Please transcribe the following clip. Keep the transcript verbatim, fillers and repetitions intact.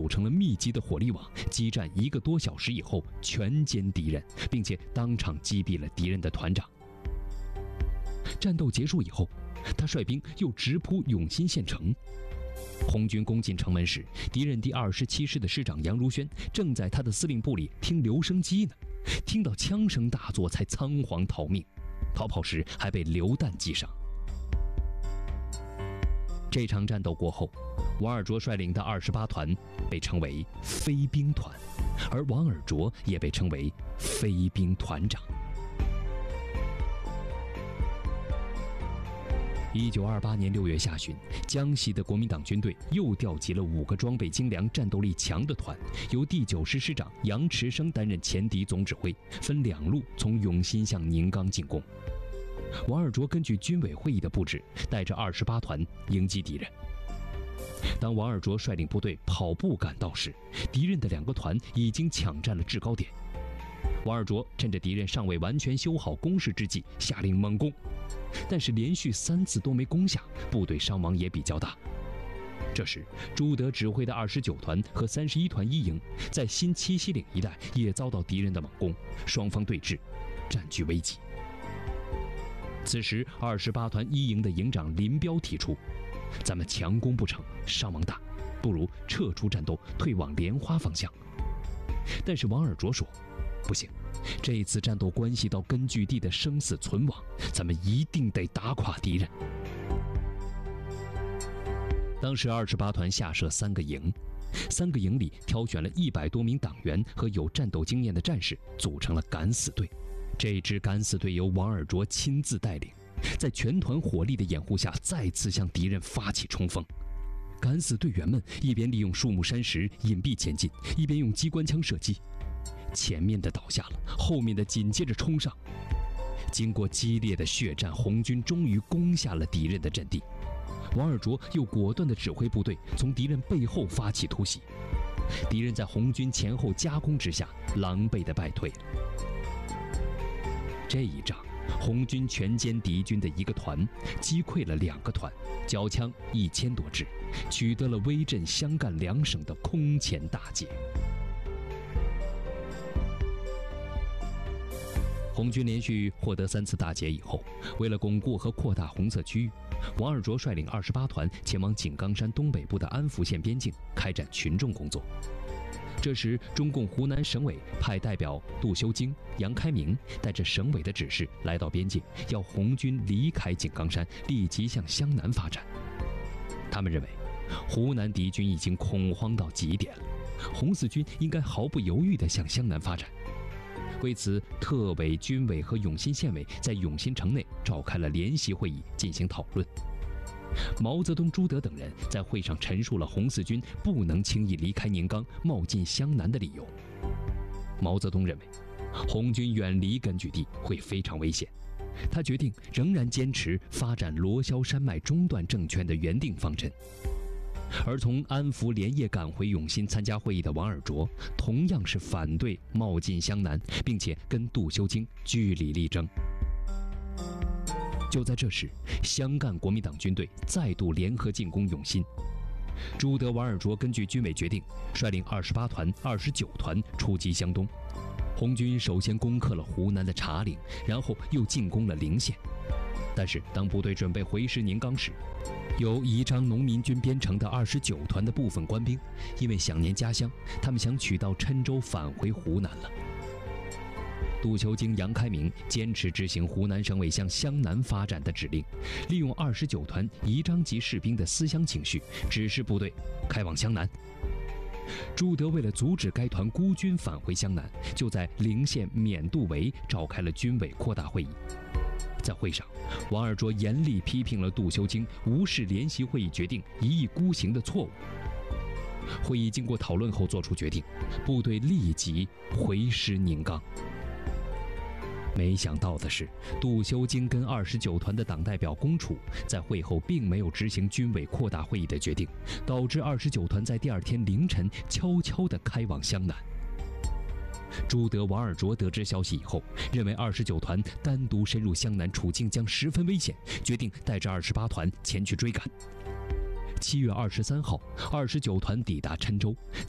组成了密集的火力网，激战一个多小时以后，全歼敌人，并且当场击毙了敌人的团长。战斗结束以后，他率兵又直扑永新县城。红军攻进城门时，敌人第二十七师的师长杨如轩正在他的司令部里听留声机呢，听到枪声大作才仓皇逃命，逃跑时还被榴弹击伤。这场战斗过后，王尔琢率领的二十八团被称为飞兵团，而王尔琢也被称为飞兵团长。一九二八年六月下旬，江西的国民党军队又调集了五个装备精良、战斗力强的团，由第九师师长杨池生担任前敌总指挥，分两路从永新向宁冈进攻。王尔琢根据军委会议的布置，带着二十八团迎击敌人。当王尔琢率领部队跑步赶到时，敌人的两个团已经抢占了制高点。王尔琢趁着敌人尚未完全修好工事之际，下令猛攻，但是连续三次都没攻下，部队伤亡也比较大。这时，朱德指挥的二十九团和三十一团一营在新七西岭一带也遭到敌人的猛攻，双方对峙，占据危急。此时，二十八团一营的营长林彪提出：“咱们强攻不成，伤亡大，不如撤出战斗，退往莲花方向。”但是王尔琢说：“不行，这一次战斗关系到根据地的生死存亡，咱们一定得打垮敌人。”当时二十八团下设三个营，三个营里挑选了一百多名党员和有战斗经验的战士，组成了敢死队。这支敢死队由王尔琢亲自带领，在全团火力的掩护下，再次向敌人发起冲锋。敢死队员们一边利用树木山石隐蔽前进，一边用机关枪射击。前面的倒下了，后面的紧接着冲上。经过激烈的血战，红军终于攻下了敌人的阵地。王尔琢又果断地指挥部队从敌人背后发起突袭，敌人在红军前后夹攻之下，狼狈地败退了。这一仗，红军全歼敌军的一个团，击溃了两个团，缴枪一千多支，取得了威震湘赣两省的空前大捷。红军连续获得三次大捷以后，为了巩固和扩大红色区域，王尔琢率领二十八团前往井冈山东北部的安福县边境开展群众工作。这时，中共湖南省委派代表杜修经、杨开明带着省委的指示来到边界，要红军离开井冈山，立即向湘南发展。他们认为，湖南敌军已经恐慌到极点了，红四军应该毫不犹豫地向湘南发展。为此，特委、军委和永新县委在永新城内召开了联席会议进行讨论。毛泽东、朱德等人在会上陈述了红四军不能轻易离开宁冈、冒进湘南的理由。毛泽东认为，红军远离根据地会非常危险，他决定仍然坚持发展罗霄山脉中段政权的原定方针。而从安福连夜赶回永新参加会议的王尔琢，同样是反对冒进湘南，并且跟杜修经据理力争。就在这时，湘赣国民党军队再度联合进攻永新。朱德、王尔琢根据军委决定，率领二十八团、二十九团出击湘东。红军首先攻克了湖南的茶陵，然后又进攻了陵县。但是，当部队准备回师宁冈时，由宜章农民军编成的二十九团的部分官兵，因为想念家乡，他们想取道郴州返回湖南了。杜修经、杨开明坚持执行湖南省委向湘南发展的指令，利用二十九团宜章籍士兵的思乡情绪，指示部队开往湘南。朱德为了阻止该团孤军返回湘南，就在陵县缅渡围召开了军委扩大会议。在会上，王尔琢严厉批评了杜修经无视联席会议决定、一意孤行的错误。会议经过讨论后作出决定，部队立即回师宁冈。没想到的是，杜修经跟二十九团的党代表龚楚在会后并没有执行军委扩大会议的决定，导致二十九团在第二天凌晨悄悄地开往湘南。朱德、王尔琢得知消息以后，认为二十九团单独深入湘南处境将十分危险，决定带着二十八团前去追赶。七月二十三号，二十九团抵达郴州，